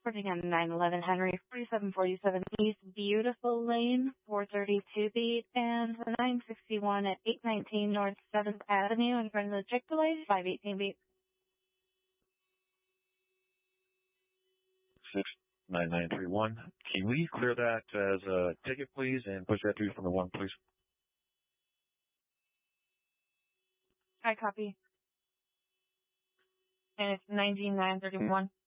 Reporting on 911 Henry, 4747 East Beautiful Lane, 432 beat, and 961 at 819 North 7th Avenue in front of the Chick-fil-A, 518 beat. 69931. Can we clear that as a ticket, please, and push that through from the 1, please? I copy. And it's 19931.